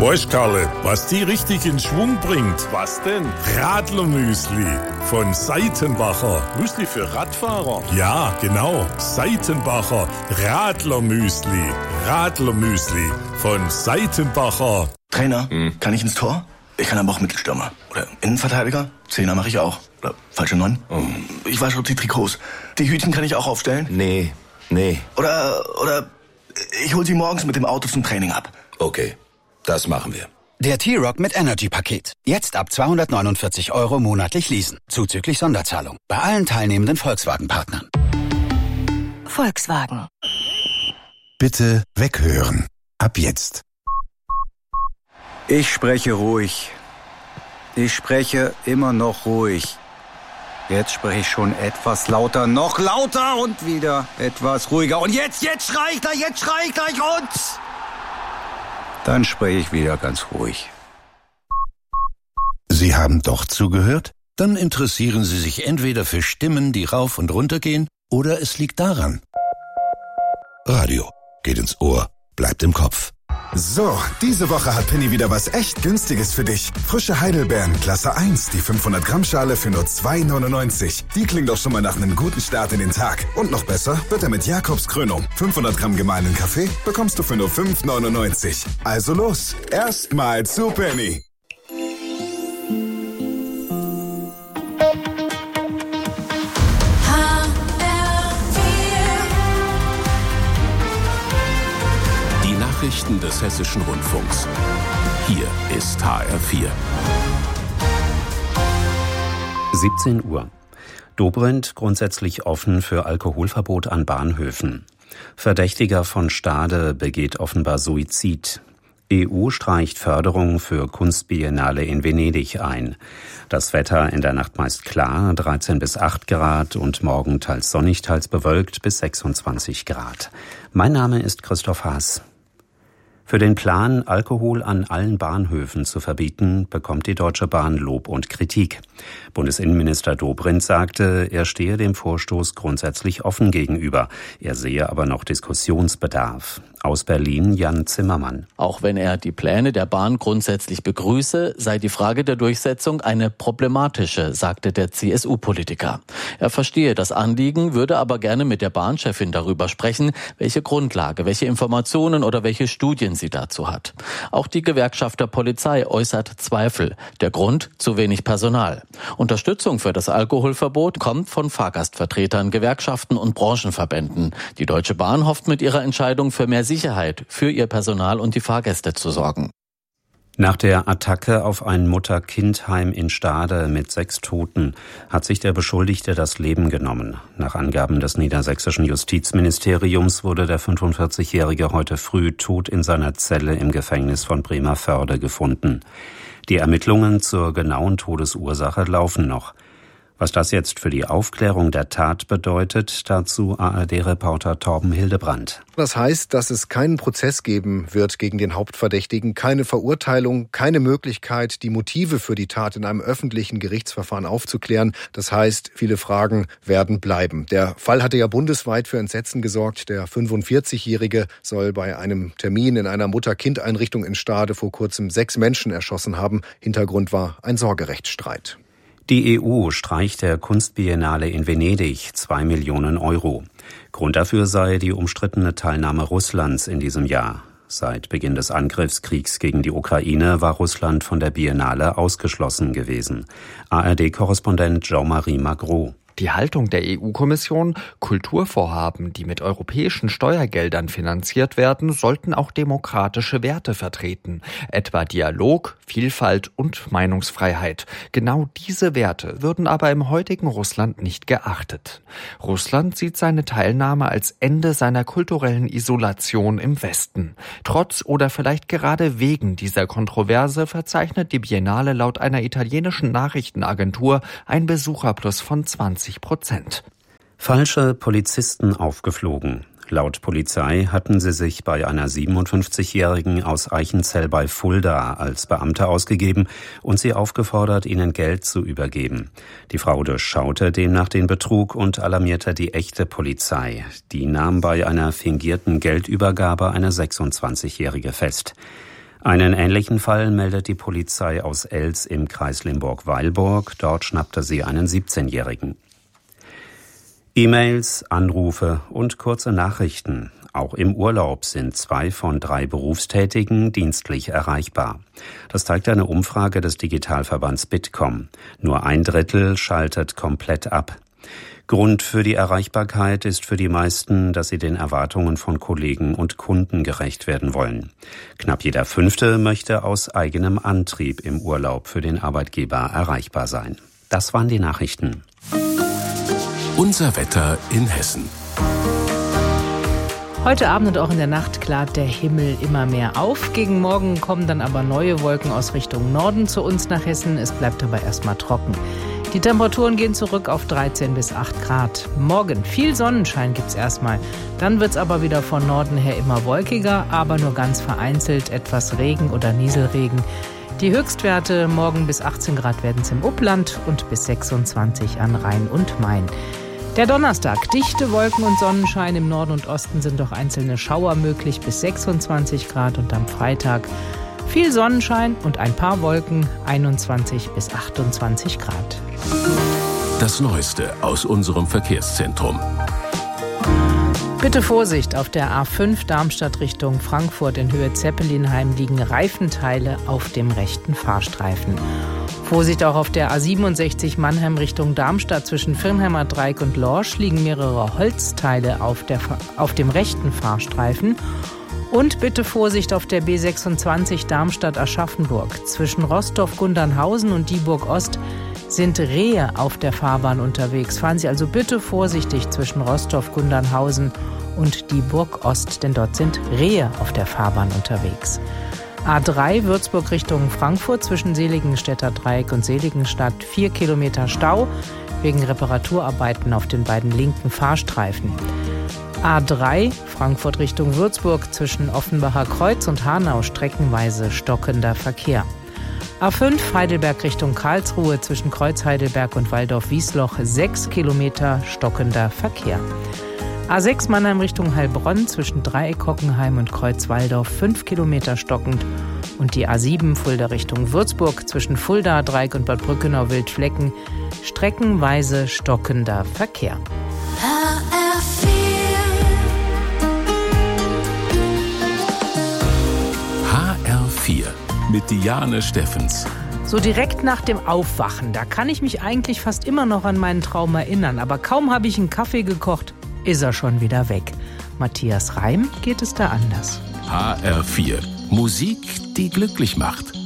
Weißt, Karle, was die richtig in Schwung bringt? Was denn? Radlermüsli von Seitenbacher. Müsli für Radfahrer? Ja, genau. Seitenbacher Radlermüsli. Radlermüsli von Seitenbacher. Trainer, kann ich ins Tor? Ich kann aber auch Mittelstürmer. Oder Innenverteidiger? Zehner mache ich auch. Oder falsche 9. Ich wasche auch die Trikots. Die Hütchen kann ich auch aufstellen? Nee. Oder ich hol sie morgens mit dem Auto zum Training ab. Okay, das machen wir. Der T-Rock mit Energy-Paket. Jetzt ab 249 € monatlich leasen. Zuzüglich Sonderzahlung. Bei allen teilnehmenden Volkswagen-Partnern. Volkswagen. Bitte weghören. Ab jetzt. Ich spreche ruhig. Ich spreche immer noch ruhig. Jetzt spreche ich schon etwas lauter, noch lauter und wieder etwas ruhiger. Und jetzt schrei ich gleich und... Dann spreche ich wieder ganz ruhig. Sie haben doch zugehört? Dann interessieren Sie sich entweder für Stimmen, die rauf und runter gehen, oder es liegt daran. Radio geht ins Ohr, bleibt im Kopf. So, diese Woche hat Penny wieder was echt Günstiges für dich. Frische Heidelbeeren, Klasse 1, die 500 Gramm Schale für nur 2,99. Die klingt doch schon mal nach einem guten Start in den Tag. Und noch besser wird er mit Jakobs Krönung. 500 Gramm gemahlenen Kaffee bekommst du für nur 5,99. Also los, erstmal zu Penny. Nachrichten des Hessischen Rundfunks. Hier ist HR4. 17 Uhr. Dobrindt grundsätzlich offen für Alkoholverbot an Bahnhöfen. Verdächtiger von Stade begeht offenbar Suizid. EU streicht Förderung für Kunstbiennale in Venedig ein. Das Wetter in der Nacht meist klar, 13 bis 8 Grad und morgen teils sonnig, teils bewölkt bis 26 Grad. Mein Name ist Christoph Haas. Für den Plan, Alkohol an allen Bahnhöfen zu verbieten, bekommt die Deutsche Bahn Lob und Kritik. Bundesinnenminister Dobrindt sagte, er stehe dem Vorstoß grundsätzlich offen gegenüber. Er sehe aber noch Diskussionsbedarf. Aus Berlin Jan Zimmermann. Auch wenn er die Pläne der Bahn grundsätzlich begrüße, sei die Frage der Durchsetzung eine problematische, sagte der CSU-Politiker. Er verstehe das Anliegen, würde aber gerne mit der Bahnchefin darüber sprechen, welche Grundlage, welche Informationen oder welche Studien sie dazu hat. Auch die Gewerkschaft der Polizei äußert Zweifel. Der Grund: zu wenig Personal. Unterstützung für das Alkoholverbot kommt von Fahrgastvertretern, Gewerkschaften und Branchenverbänden. Die Deutsche Bahn hofft mit ihrer Entscheidung für mehr Sicherheit für ihr Personal und die Fahrgäste zu sorgen. Nach der Attacke auf ein Mutter-Kind-Heim in Stade mit 6 Toten hat sich der Beschuldigte das Leben genommen. Nach Angaben des niedersächsischen Justizministeriums wurde der 45-Jährige heute früh tot in seiner Zelle im Gefängnis von Bremervörde gefunden. Die Ermittlungen zur genauen Todesursache laufen noch. Was das jetzt für die Aufklärung der Tat bedeutet, dazu ARD-Reporter Torben Hildebrandt. Das heißt, dass es keinen Prozess geben wird gegen den Hauptverdächtigen, keine Verurteilung, keine Möglichkeit, die Motive für die Tat in einem öffentlichen Gerichtsverfahren aufzuklären. Das heißt, viele Fragen werden bleiben. Der Fall hatte ja bundesweit für Entsetzen gesorgt. Der 45-Jährige soll bei einem Termin in einer Mutter-Kind-Einrichtung in Stade vor kurzem 6 Menschen erschossen haben. Hintergrund war ein Sorgerechtsstreit. Die EU streicht der Kunstbiennale in Venedig 2 Millionen €. Grund dafür sei die umstrittene Teilnahme Russlands in diesem Jahr. Seit Beginn des Angriffskriegs gegen die Ukraine war Russland von der Biennale ausgeschlossen gewesen. ARD-Korrespondent Jean-Marie Magro. Die Haltung der EU-Kommission: Kulturvorhaben, die mit europäischen Steuergeldern finanziert werden, sollten auch demokratische Werte vertreten, etwa Dialog, Vielfalt und Meinungsfreiheit. Genau diese Werte würden aber im heutigen Russland nicht geachtet. Russland sieht seine Teilnahme als Ende seiner kulturellen Isolation im Westen. Trotz oder vielleicht gerade wegen dieser Kontroverse verzeichnet die Biennale laut einer italienischen Nachrichtenagentur ein Besucherplus von 20%. Falsche Polizisten aufgeflogen. Laut Polizei hatten sie sich bei einer 57-Jährigen aus Eichenzell bei Fulda als Beamte ausgegeben und sie aufgefordert, ihnen Geld zu übergeben. Die Frau durchschaute demnach den Betrug und alarmierte die echte Polizei. Die nahm bei einer fingierten Geldübergabe eine 26-Jährige fest. Einen ähnlichen Fall meldet die Polizei aus Elz im Kreis Limburg-Weilburg. Dort schnappte sie einen 17-Jährigen. E-Mails, Anrufe und kurze Nachrichten. Auch im Urlaub sind 2 von 3 Berufstätigen dienstlich erreichbar. Das zeigt eine Umfrage des Digitalverbands Bitkom. Nur 1/3 schaltet komplett ab. Grund für die Erreichbarkeit ist für die meisten, dass sie den Erwartungen von Kollegen und Kunden gerecht werden wollen. Knapp jeder 5. möchte aus eigenem Antrieb im Urlaub für den Arbeitgeber erreichbar sein. Das waren die Nachrichten. Unser Wetter in Hessen. Heute Abend und auch in der Nacht klart der Himmel immer mehr auf. Gegen Morgen kommen dann aber neue Wolken aus Richtung Norden zu uns nach Hessen. Es bleibt aber erstmal trocken. Die Temperaturen gehen zurück auf 13 bis 8 Grad. Morgen viel Sonnenschein gibt's erstmal. Dann wird's aber wieder von Norden her immer wolkiger, aber nur ganz vereinzelt etwas Regen oder Nieselregen. Die Höchstwerte morgen bis 18 Grad werden's im Upland und bis 26 an Rhein und Main. Der Donnerstag, dichte Wolken und Sonnenschein. Im Norden und Osten sind doch einzelne Schauer möglich bis 26 Grad. Und am Freitag viel Sonnenschein und ein paar Wolken, 21 bis 28 Grad. Das Neueste aus unserem Verkehrszentrum. Bitte Vorsicht, auf der A5 Darmstadt Richtung Frankfurt in Höhe Zeppelinheim liegen Reifenteile auf dem rechten Fahrstreifen. Vorsicht auch auf der A67 Mannheim Richtung Darmstadt zwischen Firnheimer Dreieck und Lorsch liegen mehrere Holzteile auf dem rechten Fahrstreifen. Und bitte Vorsicht auf der B26 Darmstadt-Aschaffenburg. Zwischen Rostorf-Gundernhausen und Dieburg-Ost sind Rehe auf der Fahrbahn unterwegs. Fahren Sie also bitte vorsichtig zwischen Rostorf-Gundernhausen und Dieburg-Ost, denn dort sind Rehe auf der Fahrbahn unterwegs. A3 Würzburg Richtung Frankfurt zwischen Seligenstädter Dreieck und Seligenstadt 4 Kilometer Stau wegen Reparaturarbeiten auf den beiden linken Fahrstreifen. A3 Frankfurt Richtung Würzburg zwischen Offenbacher Kreuz und Hanau streckenweise stockender Verkehr. A5 Heidelberg Richtung Karlsruhe zwischen Kreuz Heidelberg und Waldorf-Wiesloch 6 Kilometer stockender Verkehr. A6 Mannheim Richtung Heilbronn zwischen Dreieck Hockenheim und Kreuz Walldorf 5 Kilometer stockend. Und die A7 Fulda Richtung Würzburg zwischen Fulda, Dreieck und Bad Brückenau Wildflecken streckenweise stockender Verkehr. HR4 mit Diane Steffens. So direkt nach dem Aufwachen, da kann ich mich eigentlich fast immer noch an meinen Traum erinnern. Aber kaum habe ich einen Kaffee gekocht, ist er schon wieder weg. Matthias Reim geht es da anders. HR4. Musik, die glücklich macht.